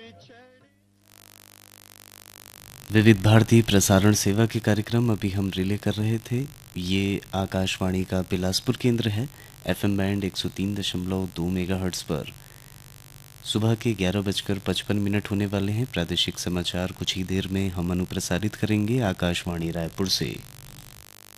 विविध भारती प्रसारण सेवा के कार्यक्रम अभी हम रिले कर रहे थे। ये आकाशवाणी का बिलासपुर केंद्र है। एफएम बैंड 103.2 मेगाहर्ट्ज पर सुबह के 11:55 होने वाले हैं। प्रादेशिक समाचार कुछ ही देर में हम अनुप्रसारित करेंगे आकाशवाणी रायपुर से।